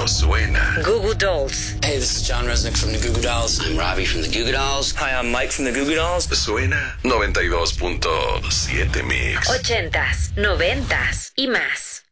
suena. Goo Goo Dolls. Hey, this is John Resnick from the Goo Goo Dolls. I'm Robbie from the Goo Goo Dolls. Hi, I'm Mike from the Goo Goo Dolls. Suena 92.7 Mix. 80s, 90s y más.